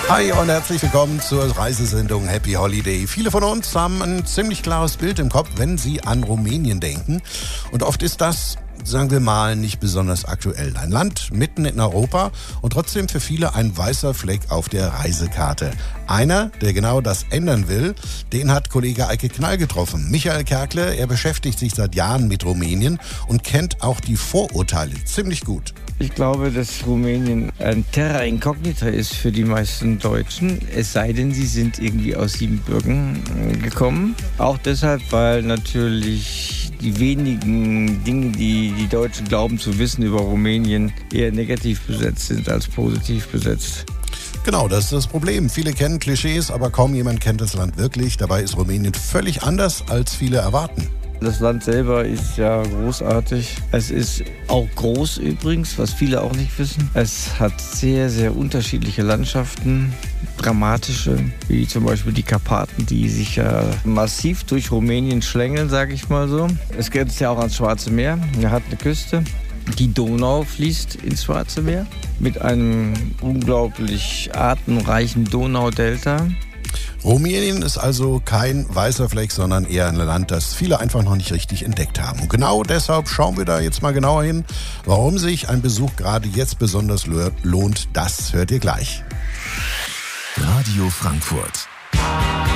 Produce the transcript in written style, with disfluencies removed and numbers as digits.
Hi und herzlich willkommen zur Reisesendung Happy Holiday. Viele von uns haben ein ziemlich klares Bild im Kopf, wenn sie an Rumänien denken. Und oft ist das, sagen wir mal, nicht besonders aktuell. Ein Land mitten in Europa und trotzdem für viele ein weißer Fleck auf der Reisekarte. Einer, der genau das ändern will, den hat Kollege Eike Knall getroffen. Michael Kerkle, er beschäftigt sich seit Jahren mit Rumänien und kennt auch die Vorurteile ziemlich gut. Ich glaube, dass Rumänien ein Terra Incognita ist für die meisten Deutschen. Es sei denn, sie sind irgendwie aus Siebenbürgen gekommen. Auch deshalb, weil natürlich die wenigen Dinge, die die Deutschen glauben zu wissen über Rumänien, eher negativ besetzt sind als positiv besetzt. Genau, das ist das Problem. Viele kennen Klischees, aber kaum jemand kennt das Land wirklich. Dabei ist Rumänien völlig anders, als viele erwarten. Das Land selber ist ja großartig. Es ist auch groß übrigens, was viele auch nicht wissen. Es hat sehr, sehr unterschiedliche Landschaften, dramatische, wie zum Beispiel die Karpaten, die sich ja massiv durch Rumänien schlängeln, sage ich mal so. Es grenzt ja auch ans Schwarze Meer. Er hat eine Küste. Die Donau fließt ins Schwarze Meer mit einem unglaublich artenreichen Donaudelta. Rumänien ist also kein weißer Fleck, sondern eher ein Land, das viele einfach noch nicht richtig entdeckt haben. Und genau deshalb schauen wir da jetzt mal genauer hin. Warum sich ein Besuch gerade jetzt besonders lohnt, das hört ihr gleich. Radio Frankfurt.